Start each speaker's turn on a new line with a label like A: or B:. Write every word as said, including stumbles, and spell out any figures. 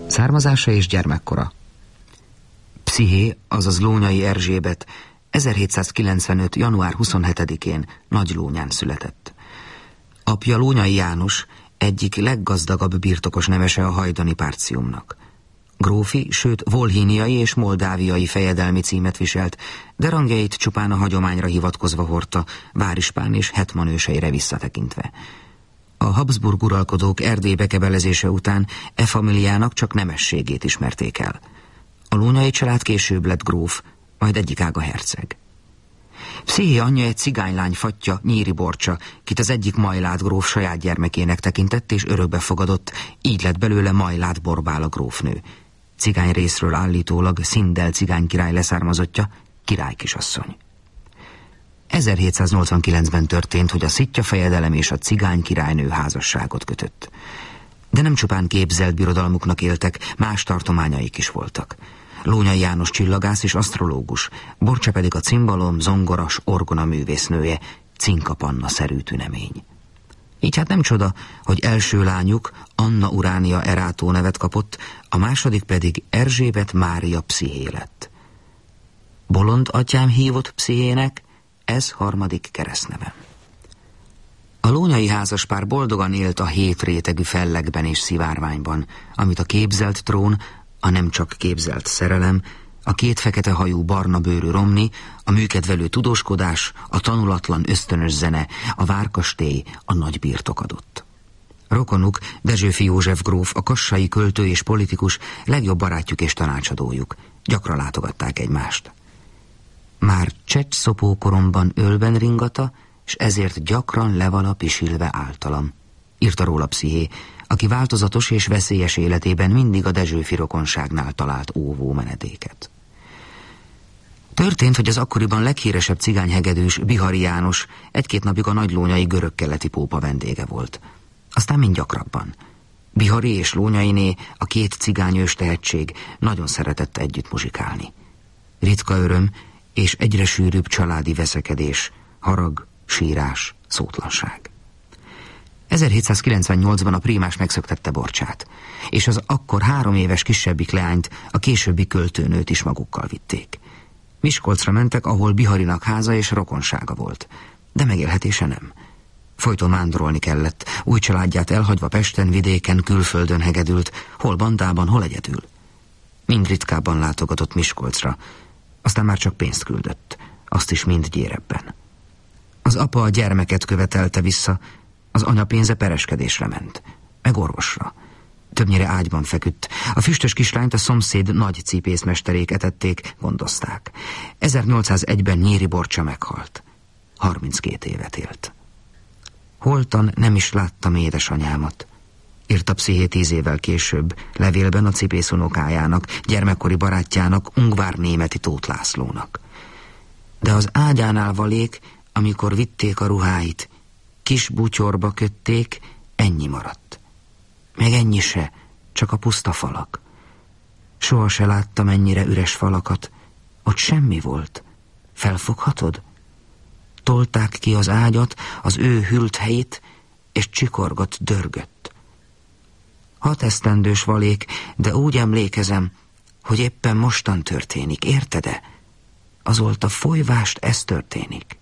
A: Származása és gyermekkora. Psziché, azaz Lónyay Erzsébet ezerhétszázkilencvenöt. január huszonhetedikén Nagylónyán született. Apja Lónyay János egyik leggazdagabb birtokos nemese a hajdani párciumnak. Grófi, sőt volhíniai és moldáviai fejedelmi címet viselt, de rangjait csupán a hagyományra hivatkozva hordta, várispán és hetman őseire visszatekintve. A Habsburg uralkodók Erdély bekebelezése után e familiának csak nemességét ismerték el. A Lónyay család később lett gróf, majd egyik ága herceg. Psziché anyja egy cigánylány fattya, Nyíri Borcsa, kit az egyik Majláth gróf saját gyermekének tekintett és örökbe fogadott, így lett belőle Majláth Borbála grófnő. Cigány részről állítólag Szindel cigánykirály leszármazottja, királykisasszony. ezerhétszáznyolcvankilencben történt, hogy a Szitja fejedelem és a cigány királynő házasságot kötött. De nem csupán képzelt birodalmuknak éltek, más tartományaik is voltak. Lónyay János csillagász és asztrológus, Borcsa pedig a cimbalom, zongoras, orgona művésznője, Cinka Panna-szerű tünemény. Így hát nem csoda, hogy első lányuk Anna Uránia Erátó nevet kapott, a második pedig Erzsébet Mária Psziché lett. Bolond atyám hívott Pszichének, ez harmadik keresztnevem. A lónyai házaspár boldogan élt a hét rétegű fellegben és szivárványban, amit a képzelt trón, a nem csak képzelt szerelem, a két fekete hajú barna bőrű romni, a műkedvelő tudóskodás, a tanulatlan ösztönös zene, a várkastély, a nagy birtok adott. Rokonuk, Dezsőfi József gróf, a kassai költő és politikus, legjobb barátjuk és tanácsadójuk. Gyakran látogatták egymást. Már csecs-szopó koromban ölben ringata, és ezért gyakran levala pisilve általam, írta róla Psziché, aki változatos és veszélyes életében mindig a Dezsőfi rokonságnál talált óvó menedéket. Történt, hogy az akkoriban leghíresebb cigányhegedűs Bihari János egy-két napig a nagylónyai görög-keleti pópa vendége volt. Aztán mind gyakrabban. Bihari és Lónyayné, a két cigányős tehetség nagyon szeretett együtt muzsikálni. Ritka öröm és egyre sűrűbb családi veszekedés, harag, sírás, szótlanság. ezerhétszázkilencvennyolcban a prímás megszöktette Borcsát, és az akkor három éves kisebbik leányt, a későbbi költőnőt is magukkal vitték. Miskolcra mentek, ahol Biharinak háza és rokonsága volt, de megélhetése nem. Folyton vándorolni kellett, új családját elhagyva Pesten, vidéken, külföldön hegedült, hol bandában, hol egyedül. Mind ritkábban látogatott Miskolcra, aztán már csak pénzt küldött, azt is mind gyérebben. Az apa a gyermeket követelte vissza, az anya pénze pereskedésre ment, meg orvosra. Többnyire ágyban feküdt. A füstös kislányt a szomszéd nagy cipészmesterék etették, gondozták. ezernyolcszázegyben Nyíri Borcsa meghalt. harminckét évet élt. Holtan nem is láttam édesanyámat, írta Psziché tíz évvel később, levélben a cipész unokájának, gyermekkori barátjának, Ungvár Németi Tóth Lászlónak. De az ágyánál valék, amikor vitték a ruháit, kis butyorba kötték, ennyi maradt. Meg ennyi se, csak a puszta falak. Soha se láttam ennyire üres falakat, ott semmi volt. Felfoghatod? Tolták ki az ágyat, az ő hűlt helyét, és csikorgott, dörgött. Hat esztendős valék, de úgy emlékezem, hogy éppen mostan történik, érted-e? Azóta folyvást ez történik.